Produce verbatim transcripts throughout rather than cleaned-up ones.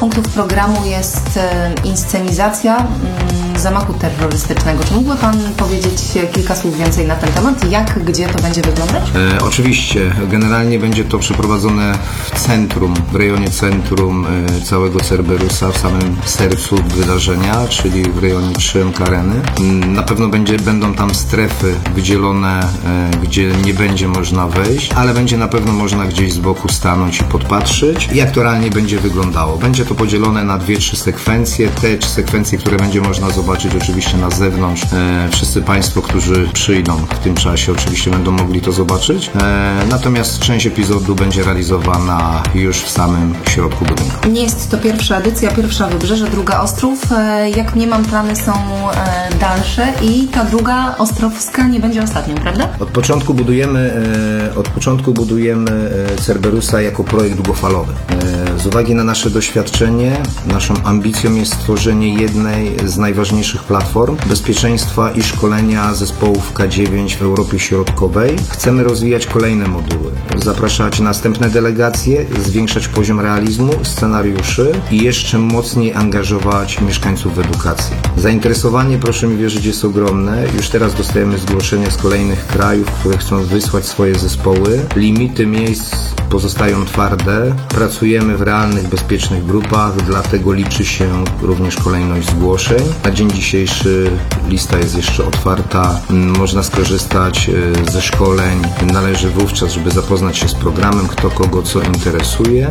punktów programu jest inscenizacja mm, zamachu terrorystycznego. Czy mógłby Pan powiedzieć kilka słów więcej na ten temat? Jak, gdzie to będzie wyglądać? E, oczywiście. Generalnie będzie to przeprowadzone w centrum, w rejonie centrum e, całego Cerberusa, w samym sercu wydarzenia, czyli w rejonie trzy M K Areny. Na pewno będzie, będą tam strefy wydzielone, e, gdzie nie będzie można wejść, ale będzie na pewno można gdzieś z boku stanąć i podpatrzeć, jak to realnie będzie wyglądało. Będzie to podzielone na dwie, trzy sekwencje. Te trzy sekwencje, które będzie można zobaczyć oczywiście na zewnątrz. E, wszyscy Państwo, którzy przyjdą w tym czasie, oczywiście będą mogli to zobaczyć. E, natomiast część epizodu będzie realizowana już w samym środku budynku. Nie jest to pierwsza edycja, pierwsza Wybrzeże, druga Ostrów. E, jak mniemam, plany są e, dalsze i ta druga Ostrowska nie będzie ostatnią, prawda? Od początku budujemy, e, od początku budujemy e, Cerberusa jako projekt długofalowy. E, z uwagi na nasze doświadczenie, naszą ambicją jest stworzenie jednej z najważniejszych platform bezpieczeństwa i szkolenia zespołów K dziewięć w Europie Środkowej. Chcemy rozwijać kolejne moduły, zapraszać następne delegacje, zwiększać poziom realizmu, scenariuszy i jeszcze mocniej angażować mieszkańców w edukację. Zainteresowanie, proszę mi wierzyć, jest ogromne. Już teraz dostajemy zgłoszenia z kolejnych krajów, które chcą wysłać swoje zespoły. Limity miejsc pozostają twarde. Pracujemy w realnych, bezpiecznych grupach, dlatego liczy się również kolejność zgłoszeń. Na dzień dzisiejszy lista jest jeszcze otwarta. Można skorzystać ze szkoleń. Należy wówczas, żeby zapoznać się z programem, kto kogo co interesuje.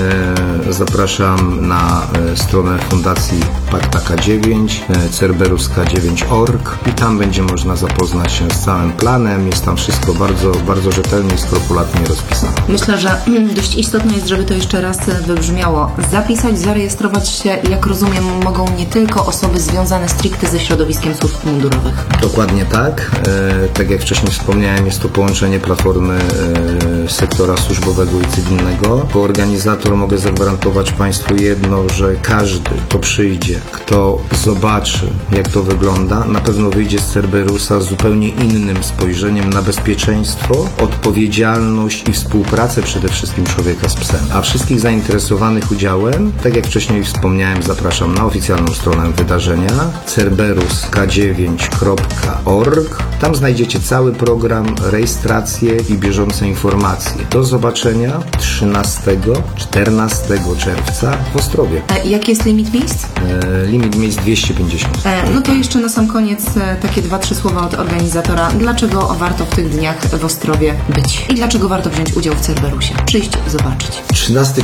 Zapraszam na stronę Fundacji Pakta K dziewięć, cerberus k dziewięć kropka org i tam będzie można zapoznać się z całym planem. Jest tam wszystko bardzo, bardzo rzetelnie i skrupulatnie rozpisane. Myślę, że dość istotne jest, żeby to jeszcze raz wybrzmiało. Zapisać, zarejestrować się, jak rozumiem, mogą nie tylko osoby związane stricte ze środowiskiem służb mundurowych. Dokładnie tak. E, tak jak wcześniej wspomniałem, jest to połączenie platformy e, sektora służbowego i cywilnego. Jako organizator mogę zagwarantować Państwu jedno, że każdy, kto przyjdzie, kto zobaczy, jak to wygląda, na pewno wyjdzie z Cerberusa z zupełnie innym spojrzeniem na bezpieczeństwo, odpowiedzialność i współpracę przede wszystkim człowieka z psem. A wszystkich zainteresowanych udziałem, tak jak wcześniej wspomniałem, zapraszam na oficjalną stronę wydarzenia cerberus k dziewięć kropka org. Tam znajdziecie cały program, rejestrację i bieżące informacje. Do zobaczenia trzynastego czternastego czerwca w Ostrowie. E, jaki jest limit miejsc? E, limit miejsc dwieście pięćdziesiąt. E, no to jeszcze na sam koniec e, takie dwa, trzy słowa od organizatora. Dlaczego warto w tych dniach w Ostrowie być? I dlaczego warto wziąć udział w Cerberusie? Przyjść, zobaczyć. trzynasty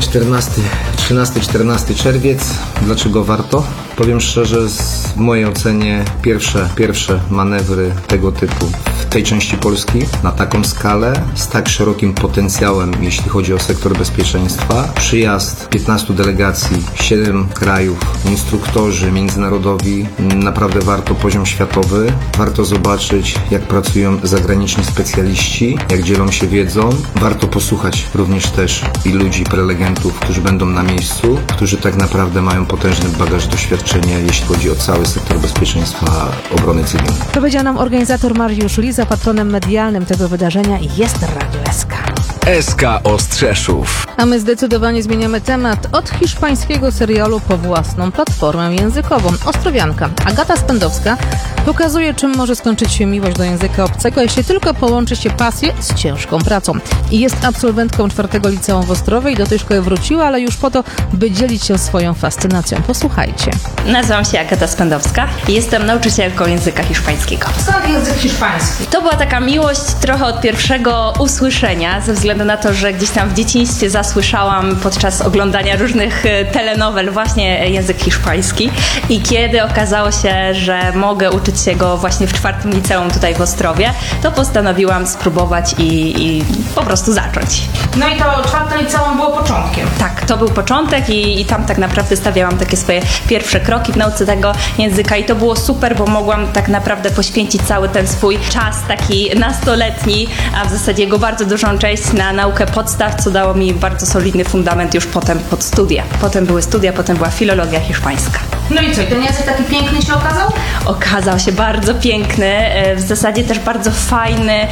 czternasty czerwiec. Dlaczego warto? Powiem szczerze, w mojej ocenie pierwsze, pierwsze manewry tego typu w tej części Polski na taką skalę, z tak szerokim potencjałem, jeśli chodzi o sektor bezpieczeństwa. Przyjazd piętnastu delegacji, siedem krajów, instruktorzy międzynarodowi. Naprawdę warto poziom światowy. Warto zobaczyć, jak pracują zagraniczni specjaliści, jak dzielą się wiedzą. Warto posłuchać również też i ludzi, prelegentów, którzy będą na miejscu, którzy tak naprawdę mają potężny bagaż doświadczenia, jeśli chodzi o cały sektor bezpieczeństwa obrony cywilnej. Powiedział nam organizator Mariusz Liza, patronem medialnym tego wydarzenia jest Radio S K. S K Ostrzeszów. A my zdecydowanie zmieniamy temat od hiszpańskiego serialu po własną platformę językową. Ostrowianka Agata Spędowska pokazuje, czym może skończyć się miłość do języka obcego, jeśli tylko połączy się pasję z ciężką pracą. I jest absolwentką czwartego liceum w Ostrowie i do tej szkoły wróciła, ale już po to, by dzielić się swoją fascynacją. Posłuchajcie. Nazywam się Agata Spędowska i jestem nauczycielką języka hiszpańskiego. Skąd język hiszpański? To była taka miłość trochę od pierwszego usłyszenia, ze względu na to, że gdzieś tam w dzieciństwie zasłyszałam podczas oglądania różnych telenowel właśnie język hiszpański i kiedy okazało się, że mogę uczyć się go właśnie w czwartym liceum tutaj w Ostrowie, to postanowiłam spróbować i, i po prostu zacząć. No i to czwarte liceum było początkiem. Tak, to był początek i, i tam tak naprawdę stawiałam takie swoje pierwsze kroki w nauce tego języka i to było super, bo mogłam tak naprawdę poświęcić cały ten swój czas taki nastoletni, a w zasadzie jego bardzo dużą część na naukę podstaw, co dało mi bardzo solidny fundament już potem pod studia. Potem były studia, potem była filologia hiszpańska. No i co, i ten język taki piękny się okazał? Okazał się bardzo piękny, w zasadzie też bardzo fajny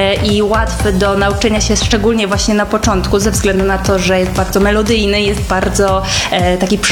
i łatwy do nauczenia się, szczególnie właśnie na początku, ze względu na to, że jest bardzo melodyjny, jest bardzo taki